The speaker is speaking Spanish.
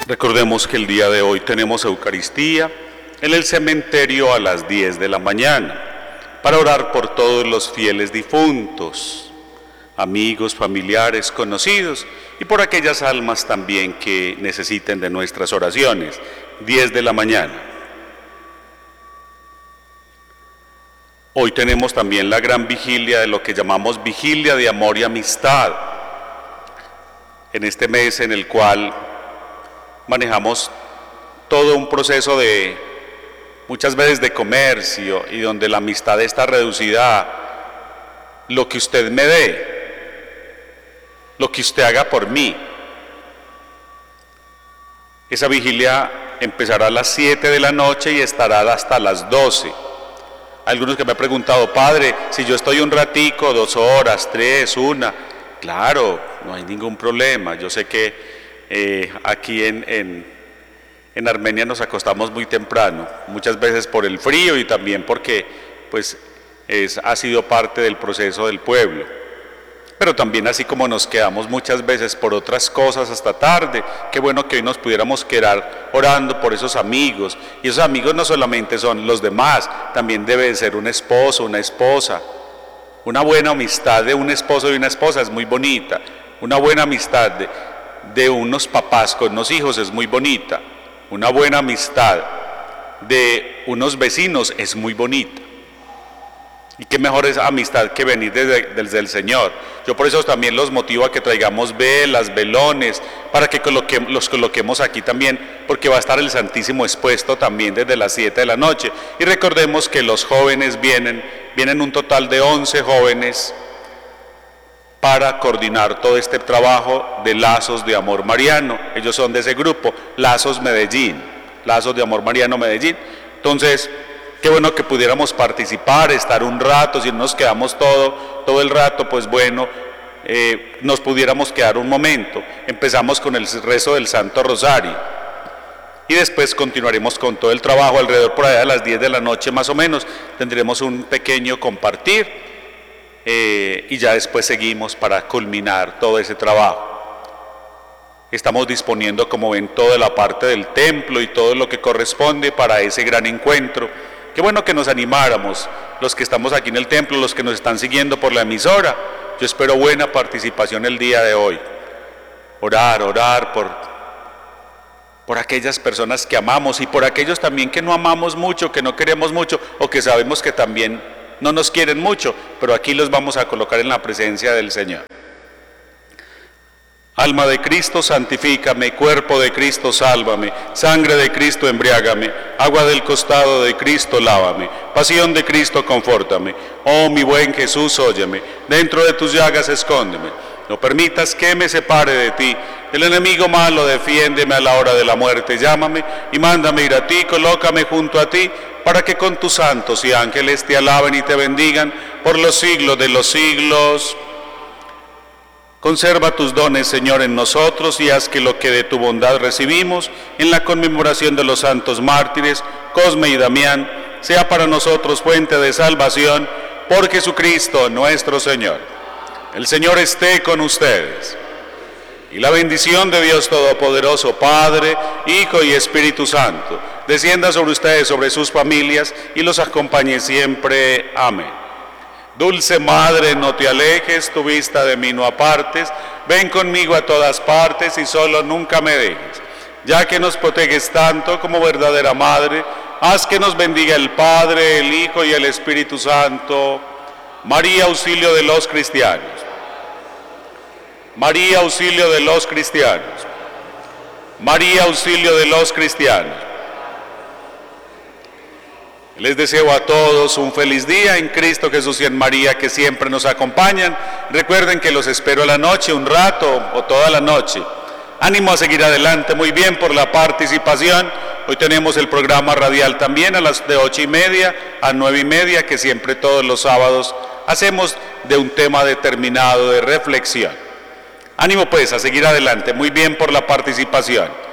Recordemos que el día de hoy tenemos Eucaristía en el cementerio a las 10 de la mañana para orar por todos los fieles difuntos, amigos, familiares, conocidos y por aquellas almas también que necesiten de nuestras oraciones. 10 de la mañana. Hoy tenemos también la gran vigilia de lo que llamamos vigilia de amor y amistad. En este mes en el cual manejamos todo un proceso de muchas veces de comercio y donde la amistad está reducida a lo que usted me dé, lo que usted haga por mí. Esa vigilia empezará a las 7 de la noche y estará hasta las 12. Algunos que me han preguntado, padre, si yo estoy un ratico, 2 horas, 3, 1, claro, no hay ningún problema. Yo sé que aquí en Armenia nos acostamos muy temprano, muchas veces por el frío y también porque pues ha sido parte del proceso del pueblo. Pero también así como nos quedamos muchas veces por otras cosas hasta tarde, qué bueno que hoy nos pudiéramos quedar orando por esos amigos. Y esos amigos no solamente son los demás, también debe de ser un esposo, una esposa. Una buena amistad de un esposo y una esposa es muy bonita. Una buena amistad de unos papás con unos hijos es muy bonita. Una buena amistad de unos vecinos es muy bonita. Y qué mejor es amistad que venir desde el Señor. Yo por eso también los motivo a que traigamos velas, velones, para que los coloquemos aquí también, porque va a estar el Santísimo expuesto también desde las 7 de la noche. Y recordemos que los jóvenes vienen un total de 11 jóvenes para coordinar todo este trabajo de Lazos de Amor Mariano. Ellos son de ese grupo, Lazos Medellín, Lazos de Amor Mariano Medellín. Entonces, qué bueno que pudiéramos participar, estar un rato. Si no nos quedamos todo el rato, pues bueno, nos pudiéramos quedar un momento. Empezamos con el rezo del Santo Rosario y después continuaremos con todo el trabajo. Alrededor por allá a las 10 de la noche más o menos tendremos un pequeño compartir y ya después seguimos para culminar todo ese trabajo. Estamos disponiendo, como ven, toda la parte del templo y todo lo que corresponde para ese gran encuentro. Qué bueno que nos animáramos, los que estamos aquí en el templo, los que nos están siguiendo por la emisora. Yo espero buena participación el día de hoy. Orar por aquellas personas que amamos y por aquellos también que no amamos mucho, que no queremos mucho o que sabemos que también no nos quieren mucho, pero aquí los vamos a colocar en la presencia del Señor. Alma de Cristo, santifícame, cuerpo de Cristo, sálvame, sangre de Cristo, embriágame, agua del costado de Cristo, lávame, pasión de Cristo, confórtame. Oh, mi buen Jesús, óyeme, dentro de tus llagas escóndeme, no permitas que me separe de ti. El enemigo malo, defiéndeme a la hora de la muerte, llámame y mándame ir a ti, colócame junto a ti, para que con tus santos y ángeles te alaben y te bendigan por los siglos de los siglos. Conserva tus dones, Señor, en nosotros y haz que lo que de tu bondad recibimos en la conmemoración de los santos mártires, Cosme y Damián, sea para nosotros fuente de salvación por Jesucristo nuestro Señor. El Señor esté con ustedes. Y la bendición de Dios Todopoderoso, Padre, Hijo y Espíritu Santo, descienda sobre ustedes, sobre sus familias y los acompañe siempre. Amén. Dulce Madre, no te alejes, tu vista de mí no apartes, ven conmigo a todas partes y solo nunca me dejes. Ya que nos proteges tanto como verdadera Madre, haz que nos bendiga el Padre, el Hijo y el Espíritu Santo. María, auxilio de los cristianos. María, auxilio de los cristianos. María, auxilio de los cristianos. Les deseo a todos un feliz día en Cristo Jesús y en María, que siempre nos acompañan. Recuerden que los espero a la noche, un rato o toda la noche. Ánimo a seguir adelante, muy bien por la participación. Hoy tenemos el programa radial también a las de 8:30 a 9:30, que siempre todos los sábados hacemos de un tema determinado de reflexión. Ánimo pues a seguir adelante, muy bien por la participación.